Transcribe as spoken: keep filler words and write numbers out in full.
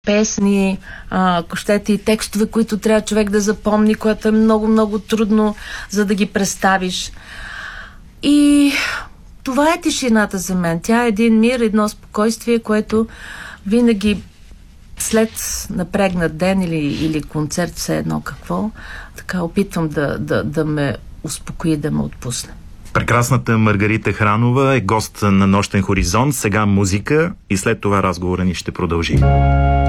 песни, а, ако щете и текстове, които трябва човек да запомни, което е много-много трудно, за да ги представиш. И това е тишината за мен. Тя е един мир, едно спокойствие, което винаги след напрегнат ден или, или концерт, все едно какво, така опитвам да, да, да ме успокои, да ме отпусне. Прекрасната Маргарита Хранова е гост на Нощен хоризонт. Сега музика и след това разговора ни ще продължи.